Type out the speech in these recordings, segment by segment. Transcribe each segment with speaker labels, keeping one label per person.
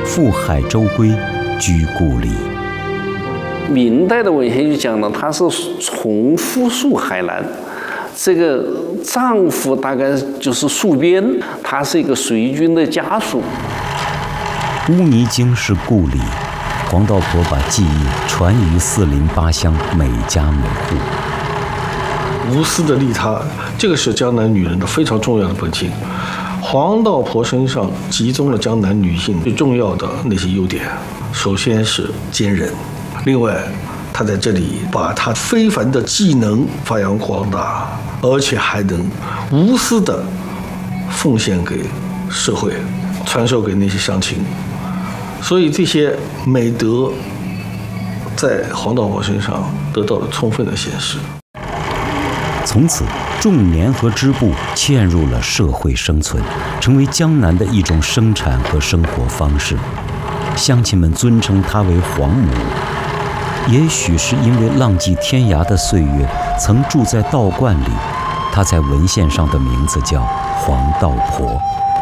Speaker 1: 赴海州归，居故里。
Speaker 2: 明代的文献就讲了，他是从夫宿海南。这个丈夫大概就是戍边，他是一个随军的家属。
Speaker 1: 乌泥泾是故里，黄道婆把记忆传于四邻八乡，每家每户。
Speaker 3: 无私的利他，这个是江南女人的非常重要的本性。黄道婆身上集中了江南女性最重要的那些优点，首先是坚韧，另外她在这里把她非凡的技能发扬光大，而且还能无私的奉献给社会，传授给那些乡亲。所以这些美德在黄道婆身上得到了充分的显示。
Speaker 1: 从此，种棉和织布嵌入了社会生存，成为江南的一种生产和生活方式。乡亲们尊称她为黄母。也许是因为浪迹天涯的岁月，曾住在道观里，她在文献上的名字叫黄道婆。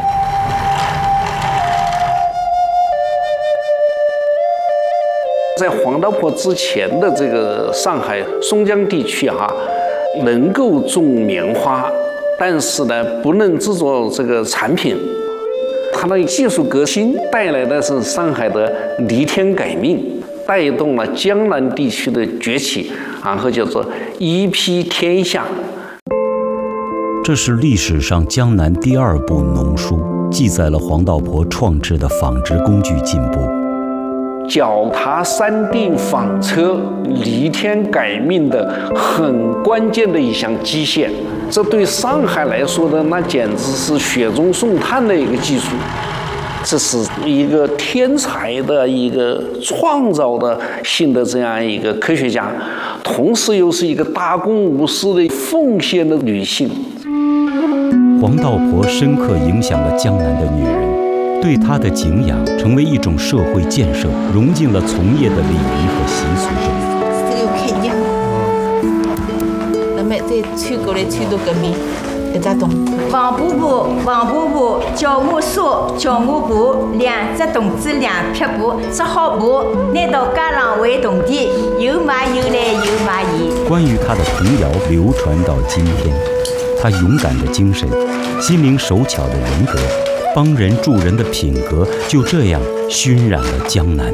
Speaker 2: 在黄道婆之前的这个上海松江地区能够种棉花，但是呢，不能制作这个产品。它的技术革新带来的是上海的逆天改命，带动了江南地区的崛起，然后叫做一披天下。
Speaker 1: 这是历史上江南第2部农书，记载了黄道婆创制的纺织工具进步。
Speaker 2: 脚踏三定纺车，逆天改命的很关键的一项机械，这对上海来说的那简直是雪中送炭的一个技术。这是一个天才的一个创造的性的这样一个科学家，同时又是一个大公无私的奉献的女性。
Speaker 1: 黄道婆深刻影响了江南的女人，对她的敬仰成为一种社会建设，融进了从业的礼仪和习俗中。
Speaker 4: 这个看样，那么再穿过来穿到搿面，一只洞。王婆婆叫我说，叫我爬2只洞子2匹布，只好爬，拿到街上为铜钿，又买又来又买盐。
Speaker 1: 关于她的童谣流传到今天，她勇敢的精神，心灵手巧的人格，帮人助人的品格，就这样熏染了江南。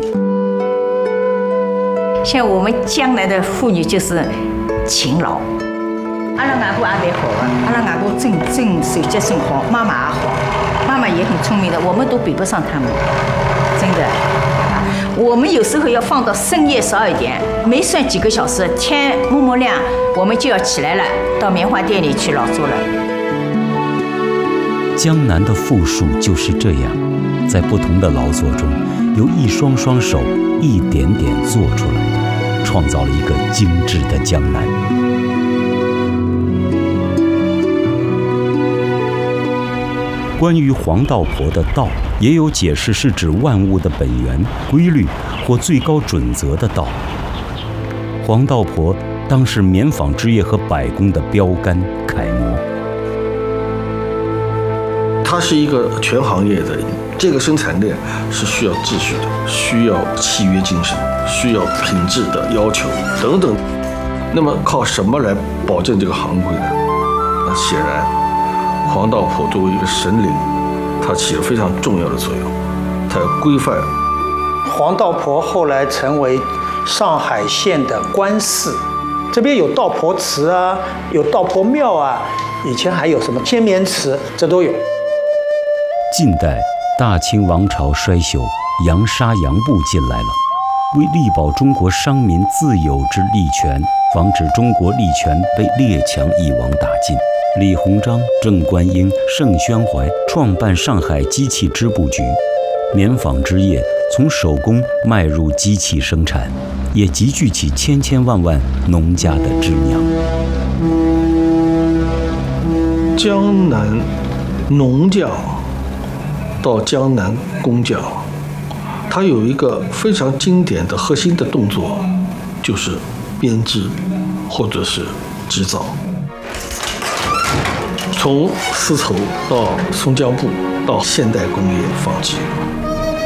Speaker 4: 像我们江南的妇女就是勤劳，阿拉外婆也蛮好的，阿拉外婆真手脚真好，妈妈也好，妈妈也很聪明的，我们都比不上他们，真的。我们有时候要放到深夜少一点，没算几个小时，天蒙亮，我们就要起来了，到棉花店里去劳作了。
Speaker 1: 江南的富庶就是这样，在不同的劳作中，由一双双手一点点做出来，创造了一个精致的江南。关于黄道婆的道，也有解释是指万物的本源、规律或最高准则的道。黄道婆当是棉纺织业和百工的标杆楷模。
Speaker 3: 它是一个全行业的，这个生产链是需要秩序的，需要契约精神，需要品质的要求等等。那么靠什么来保证这个行规呢？那显然，黄道婆作为一个神灵，它起了非常重要的作用，它要规范。
Speaker 5: 黄道婆后来成为上海县的官寺，这边有道婆祠啊，有道婆庙啊，以前还有什么天棉祠，这都有。
Speaker 1: 近代大清王朝衰朽，洋纱洋布进来了。为力保中国商民自有之利权，防止中国利权被列强一网打尽，李鸿章、郑观应、盛宣怀创办上海机器织布局，棉纺织业从手工迈入机器生产，也集聚起千千万万农家的织娘。
Speaker 3: 江南农匠到江南工匠，它有一个非常经典的核心的动作，就是编织或者是织造。从丝绸到松江布到现代工业纺织，